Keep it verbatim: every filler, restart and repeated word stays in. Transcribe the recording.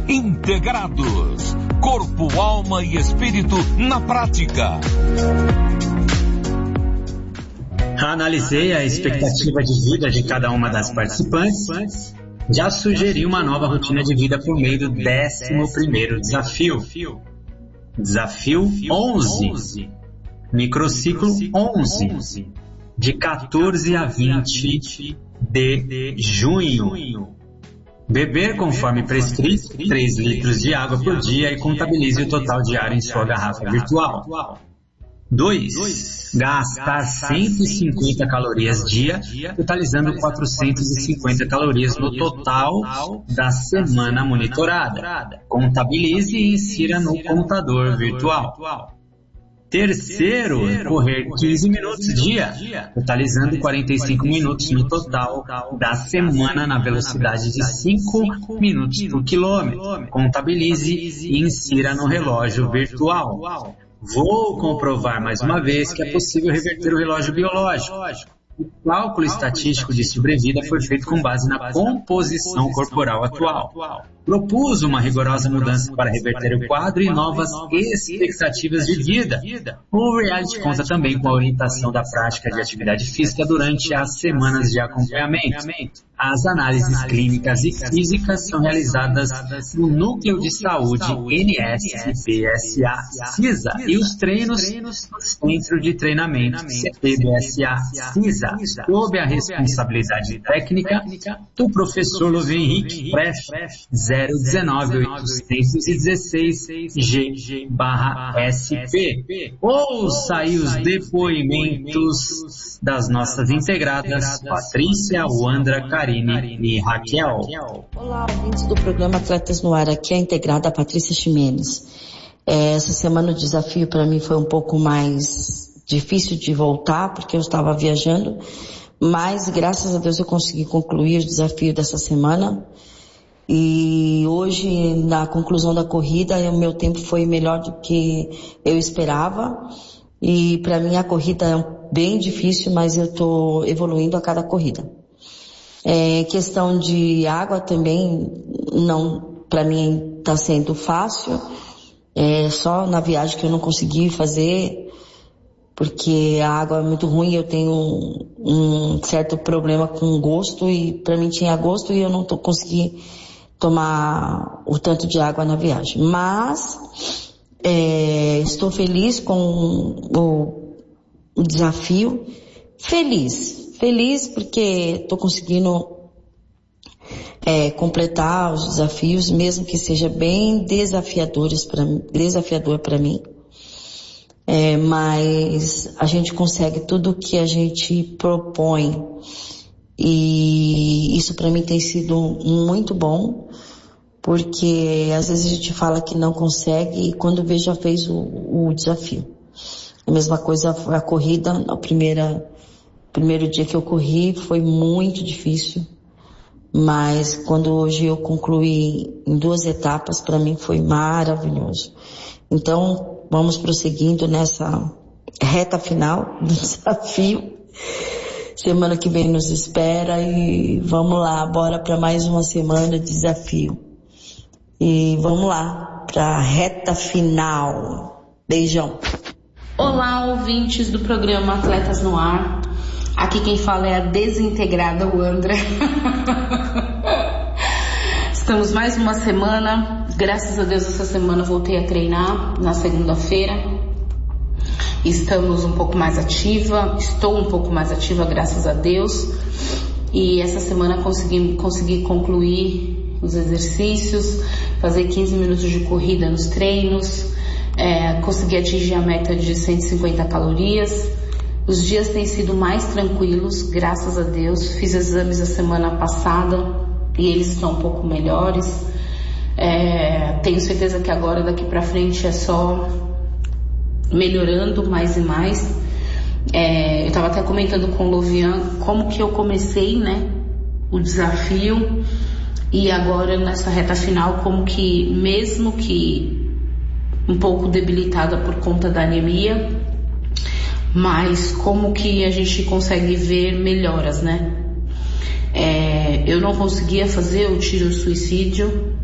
integrados. Corpo, alma e espírito na prática. Analisei a expectativa de vida de cada uma das participantes. Já sugeri uma nova rotina de vida por meio do décimo primeiro desafio. Desafio onze. Microciclo onze. De quatorze a vinte de junho. Beber conforme prescrito três litros de água por dia e contabilize o total diário em sua garrafa virtual. dois. Gastar cento e cinquenta calorias dia, totalizando quatrocentas e cinquenta calorias no total da semana monitorada. Contabilize e insira no contador virtual. Terceiro, correr quinze minutos dia, totalizando quarenta e cinco minutos no total da semana na velocidade de cinco minutos por quilômetro. Contabilize e insira no relógio virtual. Vou comprovar mais uma vez que é possível reverter o relógio biológico. O cálculo estatístico de sobrevida foi feito com base na composição corporal atual. Propus uma rigorosa mudança para reverter o quadro e novas expectativas de vida. O reality conta também com a orientação da prática de atividade física durante as semanas de acompanhamento. As análises clínicas e físicas são realizadas no Núcleo de Saúde N S P S A CISA e os treinos no Centro de Treinamento C P B S A CISA, sob a responsabilidade técnica do professor Louven Henrique, P R E F zero um nove oito um seis G S P. Ouça aí os depoimentos das nossas integradas Patrícia, Wandra, Karine e Raquel. Olá, ouvintes do programa Atletas no Ar, aqui é a integrada Patrícia Ximenes. É, essa semana o desafio para mim foi um pouco mais difícil de voltar, porque eu estava viajando, mas graças a Deus eu consegui concluir o desafio dessa semana. E hoje, na conclusão da corrida, o meu tempo foi melhor do que eu esperava. E para mim a corrida é bem difícil, mas eu estou evoluindo a cada corrida. É, questão de água também, não, para mim está sendo fácil. É só na viagem que eu não consegui fazer, porque a água é muito ruim, eu tenho um, um certo problema com gosto, e para mim tinha gosto e eu não tô consegui tomar o tanto de água na viagem. Mas é, estou feliz com o, o desafio, feliz, feliz porque estou conseguindo é, completar os desafios, mesmo que seja bem desafiadores para desafiador para mim. É, mas a gente consegue tudo o que a gente propõe, e isso para mim tem sido muito bom, porque às vezes a gente fala que não consegue e quando vê já fez o, o desafio. A mesma coisa a corrida, a primeira, primeiro dia que eu corri foi muito difícil, mas quando hoje eu concluí em duas etapas, para mim foi maravilhoso. Então, vamos prosseguindo nessa reta final do desafio. Semana que vem nos espera e vamos lá, bora para mais uma semana de desafio. E vamos lá, para a reta final. Beijão. Olá, ouvintes do programa Atletas no Ar. Aqui quem fala é a desintegrada Wandra. Estamos mais uma semana. Graças a Deus essa semana eu voltei a treinar na segunda-feira. Estamos um pouco mais ativa, estou um pouco mais ativa, graças a Deus. E essa semana consegui, consegui concluir os exercícios, fazer quinze minutos de corrida nos treinos, é, consegui atingir a meta de cento e cinquenta calorias. Os dias têm sido mais tranquilos, graças a Deus. Fiz exames a semana passada e eles estão um pouco melhores. É, tenho certeza que agora, daqui pra frente, é só melhorando mais e mais. É, eu estava até comentando com o Lovian como que eu comecei, né, o desafio, e agora nessa reta final, como que, mesmo que um pouco debilitada por conta da anemia, mas como que a gente consegue ver melhoras, né? É, eu não conseguia fazer o tiro suicídio,